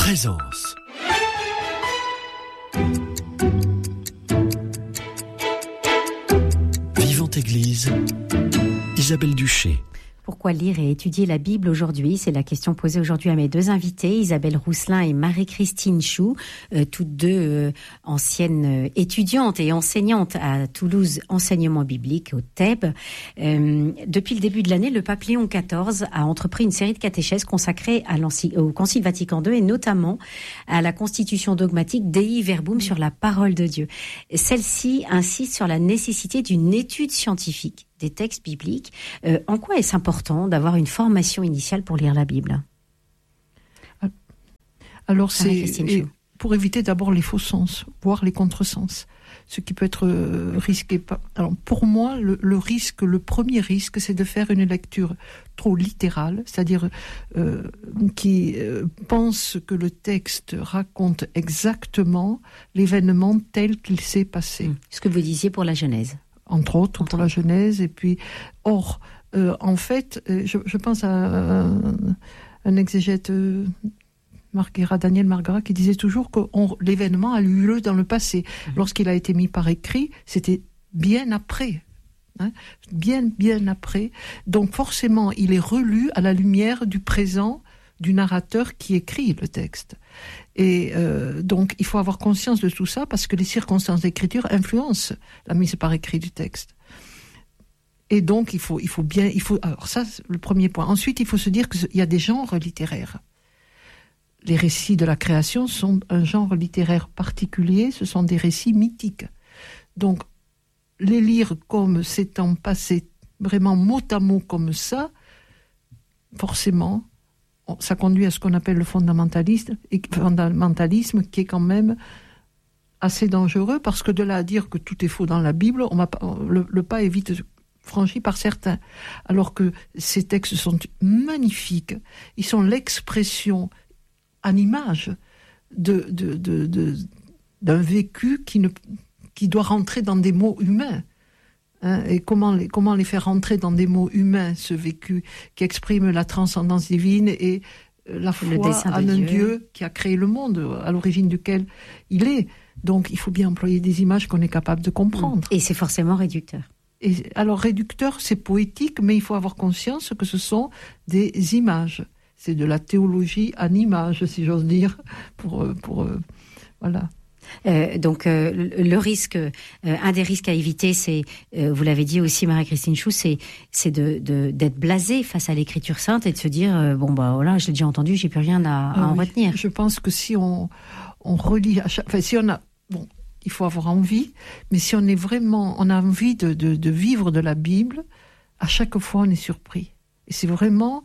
Présence. Vivante Église, Isabelle Duché. Pourquoi lire et étudier la Bible aujourd'hui ? C'est la question posée aujourd'hui à mes deux invités, Isabelle Rousselin et Marie-Christine Chou, toutes deux anciennes étudiantes et enseignantes à Toulouse Enseignement Biblique au TEB. Depuis le début de l'année, le pape Léon XIV a entrepris une série de catéchèses consacrées au Concile Vatican II et notamment à la constitution dogmatique Dei Verbum sur la parole de Dieu. Celle-ci insiste sur la nécessité d'une étude scientifique des textes bibliques. En quoi est-ce important d'avoir une formation initiale pour lire la Bible ? Alors c'est pour éviter d'abord les faux sens, voire les contresens, ce qui peut être risqué. Alors pour moi, le premier risque, c'est de faire une lecture trop littérale, c'est-à-dire qui pense que le texte raconte exactement l'événement tel qu'il s'est passé. Ce que vous disiez pour la Genèse. Entre autres, pour la Genèse. Et puis, en fait, je pense à un exégète, Daniel Marguerat, qui disait toujours que l'événement a eu lieu dans le passé. Lorsqu'il a été mis par écrit, c'était bien après. Bien après. Donc, forcément, il est relu à la lumière du présent du narrateur qui écrit le texte. Et donc, il faut avoir conscience de tout ça parce que les circonstances d'écriture influencent la mise par écrit du texte. Et donc, alors ça, c'est le premier point. Ensuite, il faut se dire qu'il y a des genres littéraires. Les récits de la création sont un genre littéraire particulier, ce sont des récits mythiques. Donc, les lire comme s'étant passé vraiment mot à mot comme ça, forcément, ça conduit à ce qu'on appelle le fondamentalisme, qui est quand même assez dangereux, parce que de là à dire que tout est faux dans la Bible, le pas est vite franchi par certains. Alors que ces textes sont magnifiques, ils sont l'expression en image d'un vécu qui doit rentrer dans des mots humains. Et comment les faire rentrer dans des mots humains, ce vécu qui exprime la transcendance divine et la foi en un Dieu qui a créé le monde, à l'origine duquel il est. Donc il faut bien employer des images qu'on est capable de comprendre. Et c'est forcément réducteur. Et alors réducteur, c'est poétique, mais il faut avoir conscience que ce sont des images. C'est de la théologie en images, si j'ose dire, voilà. Donc le risque, un des risques à éviter, c'est, vous l'avez dit aussi Marie-Christine Chou, c'est d'être blasé face à l'écriture sainte et de se dire voilà, je l'ai déjà entendu, j'ai plus rien à en retenir. Je pense que si on relit si on a il faut avoir envie, mais si on a envie de vivre de la Bible, à chaque fois on est surpris. Et c'est vraiment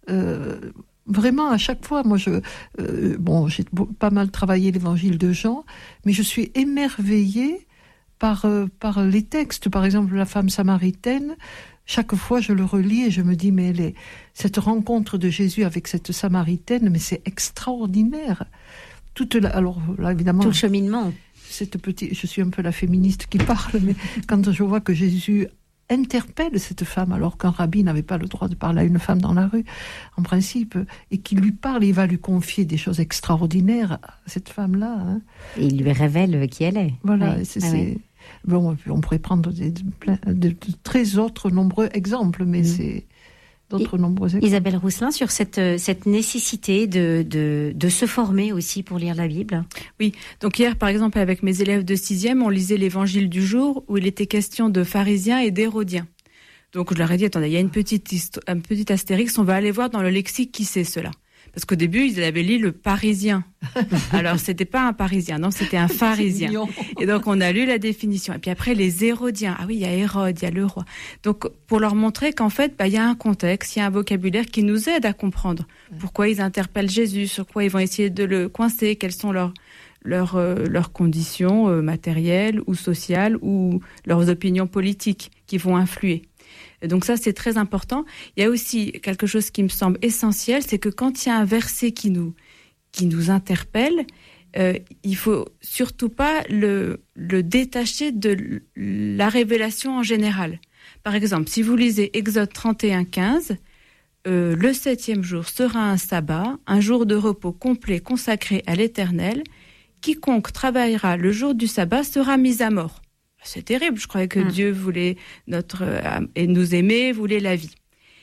à chaque fois, moi j'ai pas mal travaillé l'évangile de Jean, mais je suis émerveillée par les textes. Par exemple, la femme samaritaine, chaque fois je le relis et je me dis, mais cette rencontre de Jésus avec cette samaritaine, mais c'est extraordinaire. Alors là, évidemment, tout le cheminement. Je suis un peu la féministe qui parle, mais quand je vois que Jésus interpelle cette femme alors qu'un rabbi n'avait pas le droit de parler à une femme dans la rue, en principe, et qu'il lui parle, il va lui confier des choses extraordinaires à cette femme-là. Et il lui révèle qui elle est. Voilà, Bon, on pourrait prendre de très autres nombreux exemples, mais c'est d'autres nombreux exemples. Isabelle Rousselin, sur cette nécessité de se former aussi pour lire la Bible. Oui, donc hier, par exemple, avec mes élèves de 6e, on lisait l'évangile du jour où il était question de pharisiens et d'hérodiens. Donc je leur ai dit, attendez, il y a un petit astérix, on va aller voir dans le lexique qui c'est cela. Parce qu'au début, ils avaient lu le parisien. Alors, c'était pas un parisien, non, c'était un pharisien. Et donc, on a lu la définition. Et puis après, les hérodiens. Ah oui, il y a Hérode, il y a le roi. Donc, pour leur montrer qu'en fait, il y a un contexte, il y a un vocabulaire qui nous aide à comprendre pourquoi ils interpellent Jésus, sur quoi ils vont essayer de le coincer, quelles sont leurs conditions matérielles ou sociales ou leurs opinions politiques qui vont influer. Donc ça, c'est très important. Il y a aussi quelque chose qui me semble essentiel, c'est que quand il y a un verset qui nous interpelle, il faut surtout pas le détacher de la révélation en général. Par exemple, si vous lisez Exode 31, 15, le 7e jour sera un sabbat, un jour de repos complet consacré à l'Éternel. Quiconque travaillera le jour du sabbat sera mis à mort. C'est terrible, je croyais que Dieu voulait et nous aimer, voulait la vie.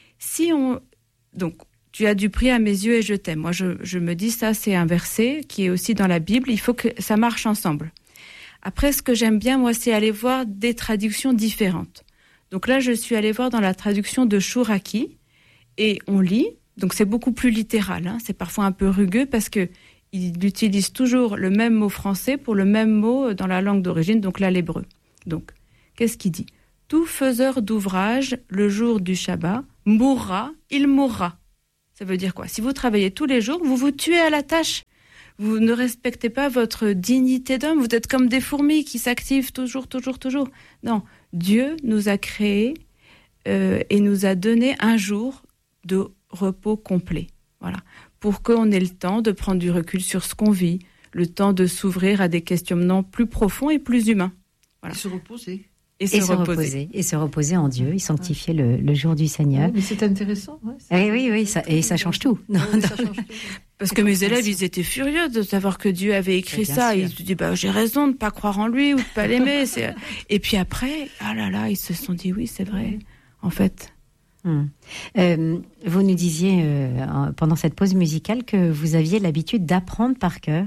Donc, tu as du prix à mes yeux et je t'aime. Moi, je me dis, ça, c'est un verset qui est aussi dans la Bible. Il faut que ça marche ensemble. Après, ce que j'aime bien, moi, c'est aller voir des traductions différentes. Donc là, je suis allée voir dans la traduction de Chouraki et on lit. Donc, c'est beaucoup plus littéral. Hein. C'est parfois un peu rugueux parce que il utilise toujours le même mot français pour le même mot dans la langue d'origine, donc là, l'hébreu. Donc, qu'est-ce qu'il dit ? Tout faiseur d'ouvrage, le jour du Shabbat, il mourra. Ça veut dire quoi ? Si vous travaillez tous les jours, vous vous tuez à la tâche. Vous ne respectez pas votre dignité d'homme. Vous êtes comme des fourmis qui s'activent toujours. Non, Dieu nous a créés et nous a donné un jour de repos complet. Voilà. Pour qu'on ait le temps de prendre du recul sur ce qu'on vit, le temps de s'ouvrir à des questionnements plus profonds et plus humains. Voilà. Et se reposer. Et se reposer en Dieu, et sanctifier le jour du Seigneur. Oui, mais c'est intéressant. Oui, ça change tout. Ça change tout. Parce que mes élèves, ils étaient furieux de savoir que Dieu avait écrit ça. Ils se disaient, j'ai raison de ne pas croire en lui ou de ne pas l'aimer. Et puis après, ils se sont dit, oui, c'est vrai, en fait. Vous nous disiez, pendant cette pause musicale, que vous aviez l'habitude d'apprendre par cœur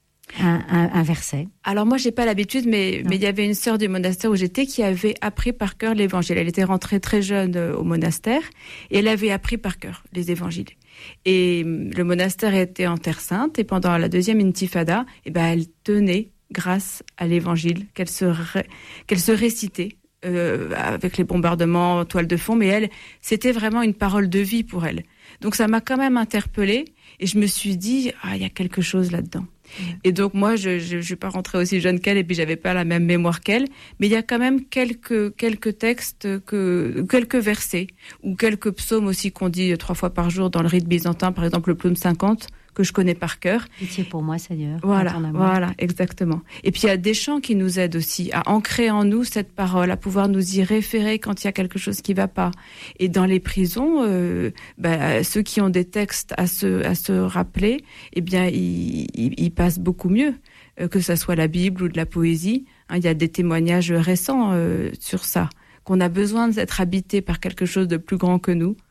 un verset. Alors moi, j'ai pas l'habitude, mais il y avait une sœur du monastère où j'étais qui avait appris par cœur l'évangile. Elle était rentrée très jeune au monastère et elle avait appris par cœur les évangiles. Et le monastère était en Terre Sainte et pendant la deuxième intifada, elle tenait grâce à l'évangile qu'elle se récitait avec les bombardements, toile de fond, mais elle, c'était vraiment une parole de vie pour elle. Donc ça m'a quand même interpellée et je me suis dit, il y a quelque chose là-dedans. Et donc moi, je ne suis pas rentrée aussi jeune qu'elle et puis j'avais pas la même mémoire qu'elle, mais il y a quand même quelques textes, quelques versets ou quelques psaumes aussi qu'on dit 3 fois par jour dans le rite byzantin, par exemple le psaume 50 que je connais par cœur. Pitié pour moi, Seigneur. Voilà, exactement. Et puis il y a des chants qui nous aident aussi à ancrer en nous cette parole, à pouvoir nous y référer quand il y a quelque chose qui va pas. Et dans les prisons, ceux qui ont des textes à se rappeler, ils passent beaucoup mieux, que ça soit la Bible ou de la poésie. Il y a des témoignages récents sur ça, qu'on a besoin d'être habité par quelque chose de plus grand que nous.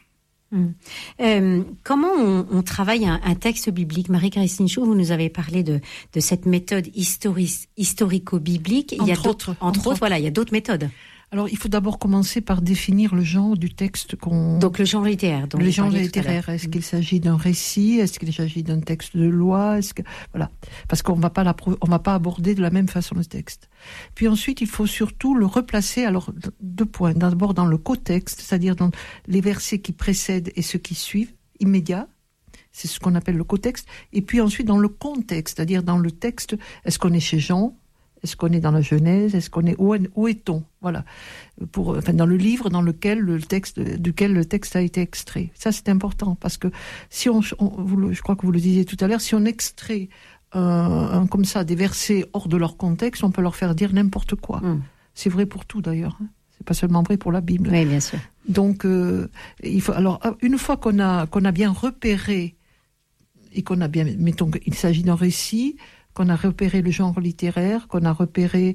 Comment on travaille un texte biblique? Marie-Christine Chou, vous nous avez parlé de cette méthode historico-biblique. Entre autres, il y a d'autres méthodes. Alors, il faut d'abord commencer par définir le genre du texte qu'on... Donc, le genre littéraire. Le genre littéraire. Est-ce qu'il s'agit d'un récit? Est-ce qu'il s'agit d'un texte de loi? Voilà. Parce qu'on va pas aborder de la même façon le texte. Puis ensuite, il faut surtout le replacer, alors, 2 points. D'abord, dans le contexte, c'est-à-dire dans les versets qui précèdent et ceux qui suivent, immédiats. C'est ce qu'on appelle le contexte. Et puis ensuite, dans le contexte, c'est-à-dire dans le texte, est-ce qu'on est chez Jean? Est-ce qu'on est dans la Genèse? Est-ce qu'on est où est-on? Voilà. Dans le livre duquel le texte a été extrait. Ça, c'est important parce que si je crois que vous le disiez tout à l'heure, si on extrait comme ça des versets hors de leur contexte, on peut leur faire dire n'importe quoi. C'est vrai pour tout d'ailleurs. C'est pas seulement vrai pour la Bible. Oui, bien sûr. Donc, il faut. Alors, une fois qu'on a bien repéré et qu'on a bien, mettons qu'il s'agit d'un récit, qu'on a repéré le genre littéraire, qu'on a repéré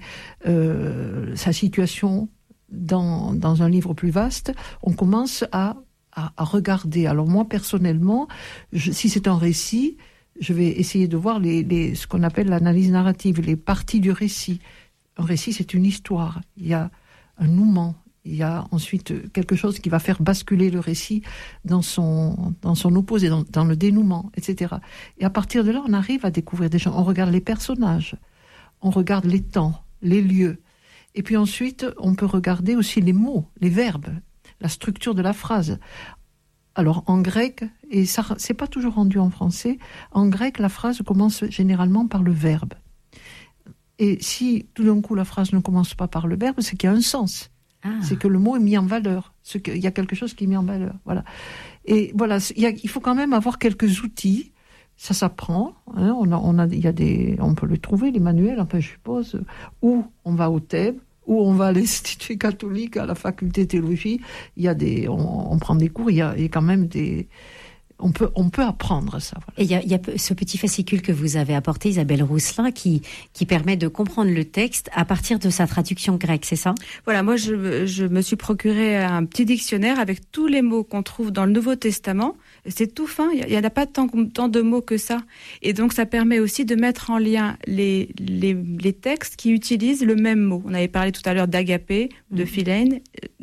sa situation dans un livre plus vaste, on commence à regarder. Alors moi, personnellement, si c'est un récit, je vais essayer de voir ce qu'on appelle l'analyse narrative, les parties du récit. Un récit, c'est une histoire. Il y a un nouement. Il y a ensuite quelque chose qui va faire basculer le récit dans son opposé, dans le dénouement, etc. Et à partir de là, on arrive à découvrir des gens. On regarde les personnages, on regarde les temps, les lieux. Et puis ensuite, on peut regarder aussi les mots, les verbes, la structure de la phrase. Alors, en grec, et ça, c'est pas toujours rendu en français, en grec, la phrase commence généralement par le verbe. Et si, tout d'un coup, la phrase ne commence pas par le verbe, c'est qu'il y a un sens. C'est que le mot est mis en valeur. Il y a quelque chose qui est mis en valeur. Voilà. Et voilà, il faut quand même avoir quelques outils. Ça s'apprend. Hein, on peut le trouver, les manuels, enfin, je suppose, où on va au Thèbes, où on va à l'Institut catholique, à la faculté de théologie, il y a on prend des cours, il y a quand même on peut apprendre ça. Voilà. Et il y a ce petit fascicule que vous avez apporté, Isabelle Rousselain, qui permet de comprendre le texte à partir de sa traduction grecque, c'est ça ? Voilà, moi je me suis procuré un petit dictionnaire avec tous les mots qu'on trouve dans le Nouveau Testament. C'est tout fin, il n'y en a pas tant de mots que ça. Et donc ça permet aussi de mettre en lien les textes qui utilisent le même mot. On avait parlé tout à l'heure d'agapé, de philène,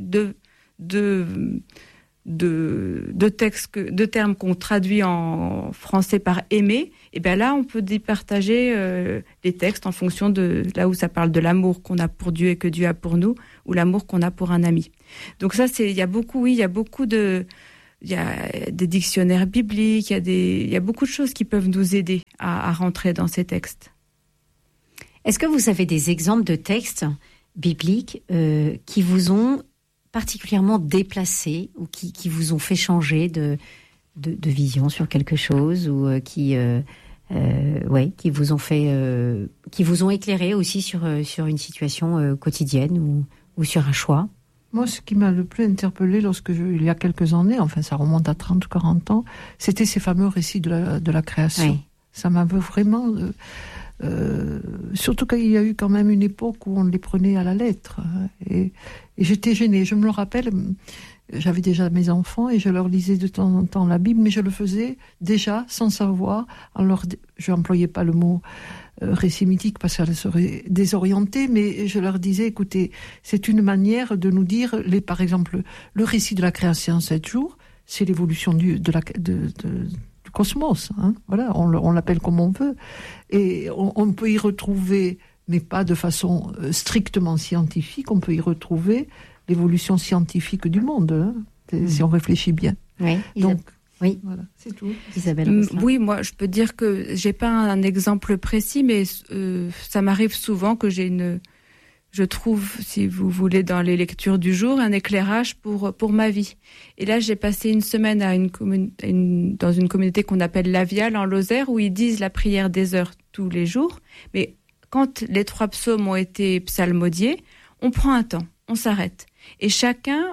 de textes, de termes qu'on traduit en français par aimer, et bien là on peut départager les textes en fonction de là où ça parle de l'amour qu'on a pour Dieu et que Dieu a pour nous, ou l'amour qu'on a pour un ami. Donc ça il y a des dictionnaires bibliques, il y a beaucoup de choses qui peuvent nous aider à rentrer dans ces textes. Est-ce que vous avez des exemples de textes bibliques qui vous ont particulièrement déplacés ou qui vous ont fait changer de vision sur quelque chose ou qui vous ont fait qui vous ont éclairé aussi sur une situation quotidienne ou sur un choix? Moi, ce qui m'a le plus interpellée il y a quelques années, enfin ça remonte à 30 ou 40 ans, c'était ces fameux récits de la création. Oui. Ça m'a vraiment... surtout qu'il y a eu quand même une époque où on les prenait à la lettre. Et j'étais gênée. Je me le rappelle, j'avais déjà mes enfants et je leur lisais de temps en temps la Bible, mais je le faisais déjà sans savoir. Je n'employais pas le mot récit mythique parce qu'elle serait désorientée, mais je leur disais, écoutez, c'est une manière de nous dire, par exemple, le récit de la création en 7 jours, c'est l'évolution du cosmos, hein. Voilà, on l'appelle comme on veut, et on peut y retrouver, mais pas de façon strictement scientifique, on peut y retrouver l'évolution scientifique du monde, hein, si on réfléchit bien. Oui, donc oui, voilà, c'est tout. Isabelle. Oui, moi je peux dire que j'ai pas un exemple précis, mais ça m'arrive souvent que je trouve, si vous voulez, dans les lectures du jour, un éclairage pour ma vie. Et là, j'ai passé une semaine dans une communauté qu'on appelle l'Avial, en Lozère, où ils disent la prière des heures tous les jours. Mais quand les 3 psaumes ont été psalmodiés, on prend un temps, on s'arrête. Et chacun,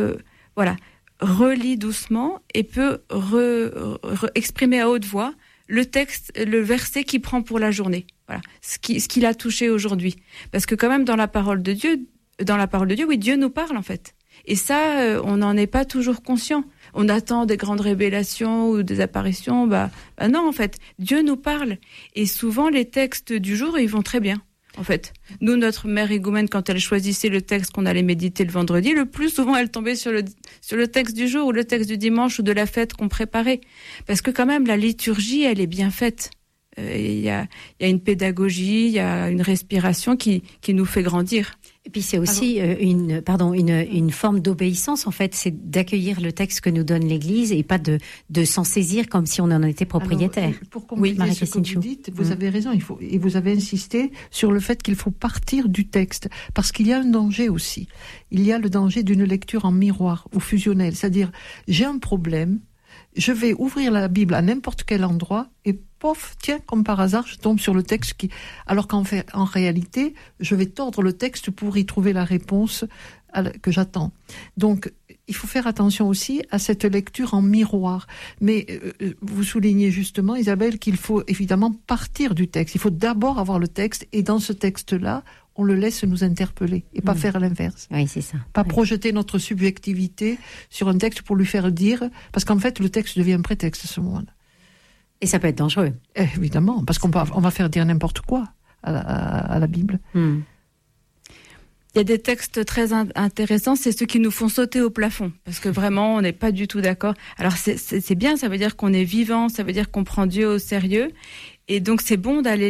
relit doucement et peut exprimer à haute voix le texte, le verset qu'il prend pour la journée. Voilà, ce qu'il a touché aujourd'hui. Parce que quand même, dans la parole de Dieu, oui, Dieu nous parle en fait. Et ça, on n'en est pas toujours conscient. On attend des grandes révélations ou des apparitions. Bah non, en fait, Dieu nous parle. Et souvent, les textes du jour, ils vont très bien. En fait, nous, notre mère Igoumène, quand elle choisissait le texte qu'on allait méditer le vendredi, le plus souvent, elle tombait sur le texte du jour ou le texte du dimanche ou de la fête qu'on préparait. Parce que quand même, la liturgie, elle est bien faite. Il y a une pédagogie, il y a une respiration qui nous fait grandir. Et puis c'est aussi une forme d'obéissance en fait, c'est d'accueillir le texte que nous donne l'Église et pas de s'en saisir comme si on en était propriétaire. Alors, pour compléter ce que vous dites, vous avez raison, et vous avez insisté sur le fait qu'il faut partir du texte, parce qu'il y a un danger aussi. Il y a le danger d'une lecture en miroir ou fusionnelle, c'est-à-dire j'ai un problème, je vais ouvrir la Bible à n'importe quel endroit et pof, tiens, comme par hasard, je tombe sur le texte alors qu'en réalité, je vais tordre le texte pour y trouver la réponse que j'attends. Donc, il faut faire attention aussi à cette lecture en miroir. Mais vous soulignez justement, Isabelle, qu'il faut évidemment partir du texte. Il faut d'abord avoir le texte et dans ce texte-là, on le laisse nous interpeller et pas faire l'inverse. Oui, c'est ça. Pas projeter notre subjectivité sur un texte pour lui faire dire, parce qu'en fait, le texte devient un prétexte à ce moment-là. Et ça peut être dangereux. Évidemment, parce qu'on va faire dire n'importe quoi à la Bible. Il y a des textes très intéressants, c'est ceux qui nous font sauter au plafond, parce que vraiment, on n'est pas du tout d'accord. Alors, c'est bien, ça veut dire qu'on est vivant, ça veut dire qu'on prend Dieu au sérieux. Et donc, c'est bon d'aller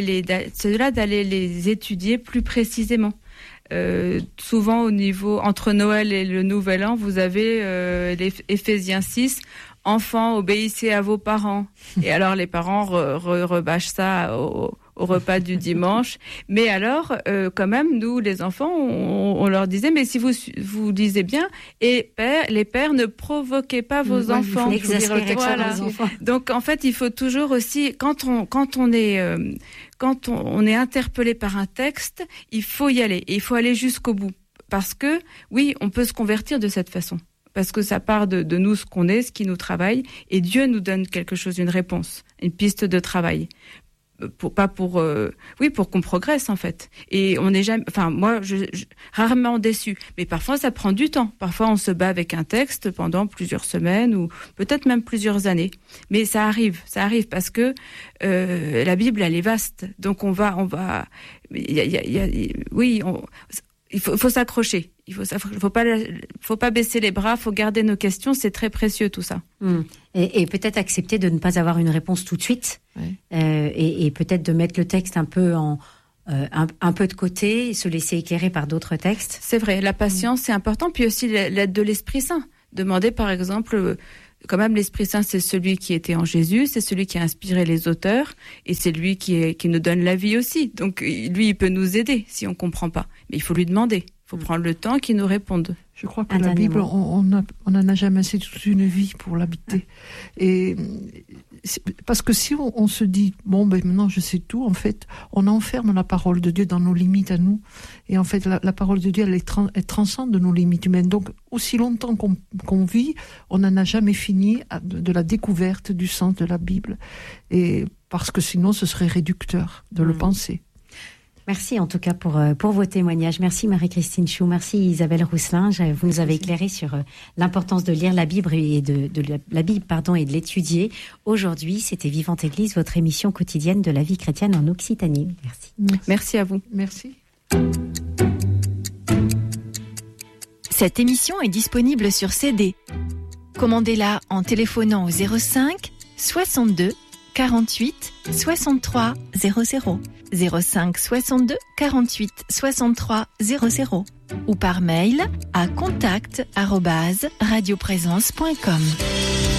les étudier plus précisément. Souvent, au niveau, entre Noël et le Nouvel An, vous avez les Éphésiens 6, enfants, obéissez à vos parents. Et alors, les parents rebâchent ça au repas du dimanche. Mais alors, quand même, nous, les enfants, on leur disait, mais si vous lisez bien, et les pères, ne provoquez pas vos enfants. Voilà. Donc, en fait, il faut toujours aussi, quand on est interpellé par un texte, il faut y aller. Et il faut aller jusqu'au bout. Parce que, oui, on peut se convertir de cette façon. Parce que ça part de nous, ce qu'on est, ce qui nous travaille. Et Dieu nous donne quelque chose, une réponse, une piste de travail. Pour qu'on progresse, en fait. Et on n'est jamais, moi, je rarement déçu. Mais parfois, ça prend du temps. Parfois, on se bat avec un texte pendant plusieurs semaines ou peut-être même plusieurs années. Mais ça arrive parce que la Bible, elle est vaste. Donc, il faut s'accrocher. Faut pas baisser les bras, faut garder nos questions, c'est très précieux tout ça. Et peut-être accepter de ne pas avoir une réponse tout de suite, et peut-être de mettre le texte un peu un peu de côté, se laisser éclairer par d'autres textes. C'est vrai, la patience c'est important, puis aussi l'aide de l'Esprit Saint. Demander par exemple, quand même l'Esprit Saint c'est celui qui était en Jésus, c'est celui qui a inspiré les auteurs, et c'est lui qui nous donne la vie aussi. Donc lui il peut nous aider si on comprend pas, mais il faut lui demander. Il faut prendre le temps qu'il nous réponde. Je crois que la Bible, on n'en a jamais assez toute une vie pour l'habiter. Et parce que si on se dit, maintenant je sais tout, en fait, on enferme la parole de Dieu dans nos limites à nous. Et en fait, la parole de Dieu, elle transcende nos limites humaines. Donc, aussi longtemps qu'on vit, on n'en a jamais fini de la découverte du sens de la Bible. Et parce que sinon, ce serait réducteur de le penser. Merci en tout cas pour vos témoignages. Merci Marie-Christine Chou, merci Isabelle Rousselin. Vous nous avez éclairé sur l'importance de lire la Bible et de la Bible et de l'étudier. Aujourd'hui, c'était Vivante Église, votre émission quotidienne de la vie chrétienne en Occitanie. Merci. Merci à vous. Merci. Cette émission est disponible sur CD. Commandez-la en téléphonant au 05 62 48 63 00. 05 62 48 63 00 ou par mail à contact@radioprésence.com.